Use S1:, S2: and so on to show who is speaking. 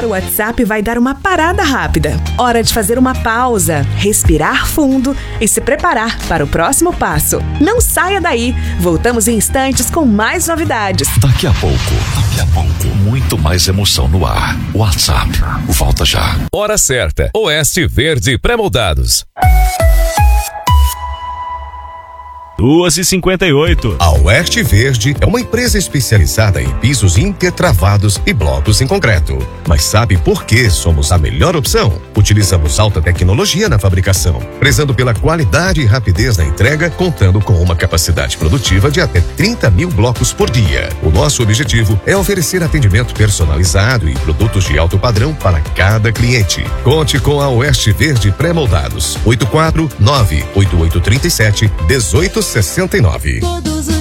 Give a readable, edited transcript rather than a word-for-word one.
S1: Agora o WhatsApp vai dar uma parada rápida. Hora de fazer uma pausa, respirar fundo e se preparar para o próximo passo. Não saia daí. Voltamos em instantes com mais novidades.
S2: Daqui a pouco, muito mais emoção no ar. WhatsApp, volta já.
S3: Hora certa. Oeste Verde Pré-moldados.
S4: 2h58.
S5: A Oeste Verde é uma empresa especializada em pisos intertravados e blocos em concreto. Mas sabe por que somos a melhor opção? Utilizamos alta tecnologia na fabricação, prezando pela qualidade e rapidez na entrega, contando com uma capacidade produtiva de até 30 mil blocos por dia. O nosso objetivo é oferecer atendimento personalizado e produtos de alto padrão para cada cliente. Conte com a Oeste Verde Pré-moldados. 849-8837-1869.